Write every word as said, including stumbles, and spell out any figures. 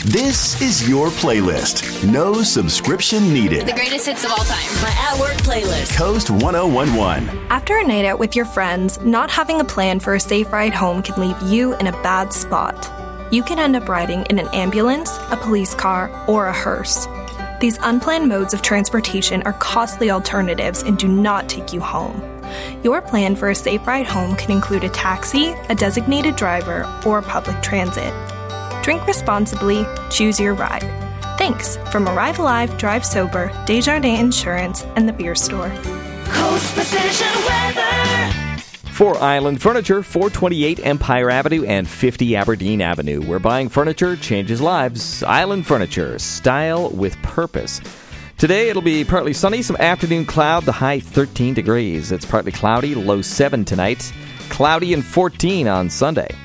This is your playlist. No subscription needed. The greatest hits of all time. My at-work playlist. Coast one oh one one. After a night out with your friends, not having a plan for a safe ride home can leave you in a bad spot. You can end up riding in an ambulance, a police car, or a hearse. These unplanned modes of transportation are costly alternatives and do not take you home. Your plan for a safe ride home can include a taxi, a designated driver, or public transit. Drink responsibly, choose your ride. Thanks from Arrive Alive, Drive Sober, Desjardins Insurance, and the Beer Store. Coast Precision Weather. For Island Furniture, four twenty-eight Empire Avenue and fifty Aberdeen Avenue, where buying furniture changes lives. Island Furniture, style with purpose. Today it'll be partly sunny, some afternoon cloud, the high thirteen degrees. It's partly cloudy, low seven tonight. Cloudy and fourteen on Sunday.